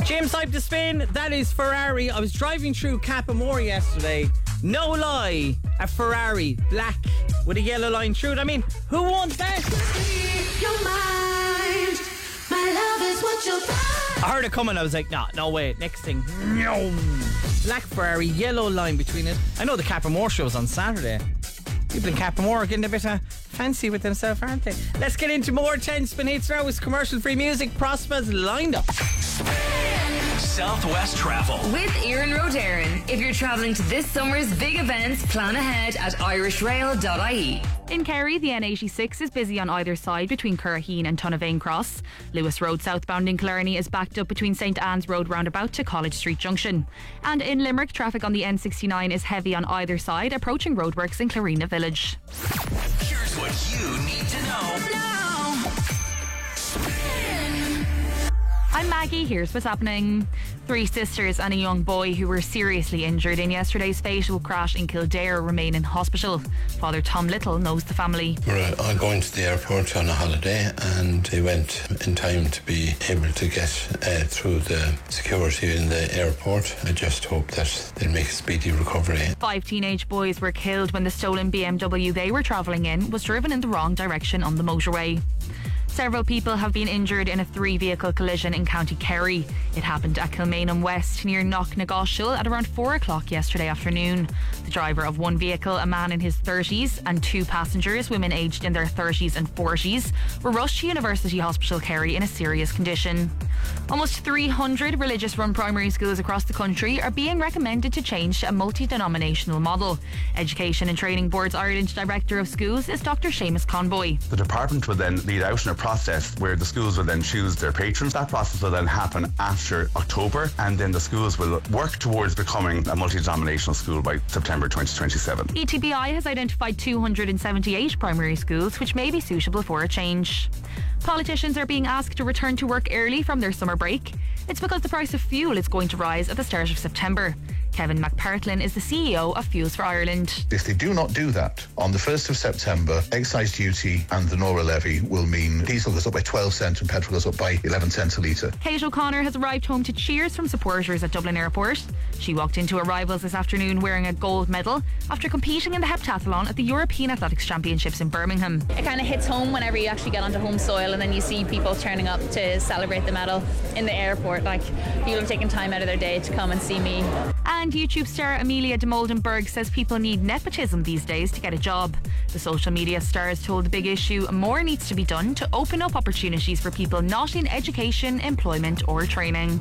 James Hype to spin. That is Ferrari. I was driving through Capamore yesterday. No lie, a Ferrari, black, with a yellow line through it. I mean, who wants that? Your mind, my love is what you buy. I heard it coming. I was like, nah, no way. Next thing, no. Black Ferrari, yellow line between it. I know the Capamore show's on Saturday. People in Capamore are getting a bit fancy with themselves, aren't they? Let's get into more 10 spin hits now with commercial-free music. Prosper's lined up. Southwest Travel with Ian Rodarin. If you're travelling to this summer's big events, plan ahead at irishrail.ie. In Kerry, the N86 is busy on either side between Curraheen and Tunnavane Cross. Lewis Road southbound in Killarney is backed up between St Anne's Road roundabout to College Street Junction. And in Limerick, traffic on the N69 is heavy on either side, approaching roadworks in Clarina Village. Here's what you need to know. I'm Maggie, here's what's happening. 3 sisters and a young boy who were seriously injured in yesterday's fatal crash in Kildare remain in hospital. Father Tom Little knows the family. We're all going to the airport on a holiday, and they went in time to be able to get through the security in the airport. I just hope that they'll make a speedy recovery. 5 teenage boys were killed when the stolen BMW they were travelling in was driven in the wrong direction on the motorway. Several people have been injured in a 3-vehicle collision in County Kerry. It happened at Kilmainham West near Knocknagoshel at around 4 o'clock yesterday afternoon. The driver of one vehicle, a man in his 30s, and 2 passengers, women aged in their 30s and 40s, were rushed to University Hospital Kerry in a serious condition. Almost 300 religious-run primary schools across the country are being recommended to change to a multi-denominational model. Education and Training Board's Ireland Director of Schools is Dr. Seamus Conboy. The department will then lead out in a process where the schools will then choose their patrons. That process will then happen after October, and then the schools will work towards becoming a multi-denominational school by September 2027. ETBI has identified 278 primary schools which may be suitable for a change. Politicians are being asked to return to work early from their summer break. It's because the price of fuel is going to rise at the start of September. Kevin McPartlin is the CEO of Fuels for Ireland. If they do not do that, on the 1st of September, excise duty and the Nora levy will mean diesel goes up by 12 cents and petrol goes up by 11 cents a litre. Kate O'Connor has arrived home to cheers from supporters at Dublin Airport. She walked into arrivals this afternoon wearing a gold medal after competing in the heptathlon at the European Athletics Championships in Birmingham. It kind of hits home whenever you actually get onto home soil and then you see people turning up to celebrate the medal in the airport. Like, people are taking time out of their day to come and see me. And YouTube star Amelia de Moldenberg says people need nepotism these days to get a job. The social media star has told The Big Issue more needs to be done to open up opportunities for people not in education, employment or training.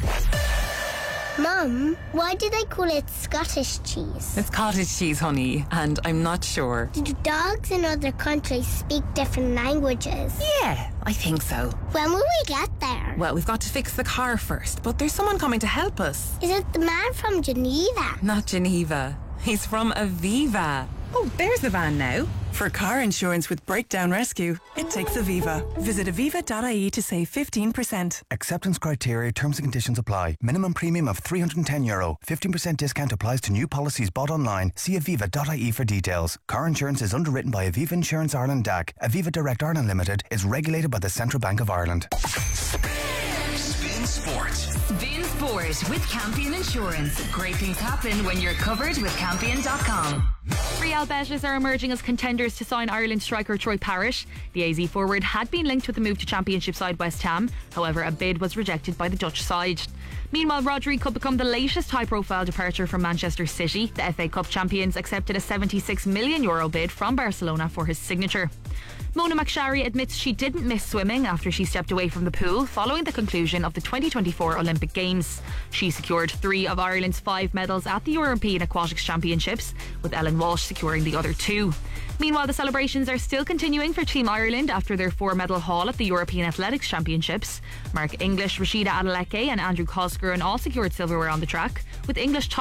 Mum, why do they call it Scottish cheese? It's cottage cheese, honey, and I'm not sure. Do dogs in other countries speak different languages? Yeah, I think so. When will we get there? Well, we've got to fix the car first, but there's someone coming to help us. Is it the man from Geneva? Not Geneva. He's from Aviva. Oh, there's the van now. For car insurance with Breakdown Rescue, it takes Aviva. Visit aviva.ie to save 15%. Acceptance criteria, terms and conditions apply. Minimum premium of €310. 15% discount applies to new policies bought online. See aviva.ie for details. Car insurance is underwritten by Aviva Insurance Ireland DAC. Aviva Direct Ireland Limited is regulated by the Central Bank of Ireland. Spin Sport. Spin Sport with Campion Insurance. Great things happen when you're covered with Campion.com. Real Betis are emerging as contenders to sign Ireland striker Troy Parrott. The AZ forward had been linked with the move to Championship side West Ham. However, a bid was rejected by the Dutch side. Meanwhile, Rodri could become the latest high-profile departure from Manchester City. The FA Cup champions accepted a €76 million bid from Barcelona for his signature. Mona McSharry admits she didn't miss swimming after she stepped away from the pool following the conclusion of the 2024 Olympic Games. She secured 3 of Ireland's 5 medals at the European Aquatics Championships, with Ellen Walsh securing the other 2. Meanwhile, the celebrations are still continuing for Team Ireland after their 4-medal haul at the European Athletics Championships. Mark English, Rashida Adeleke and Andrew Cosgren all secured silverware on the track, with English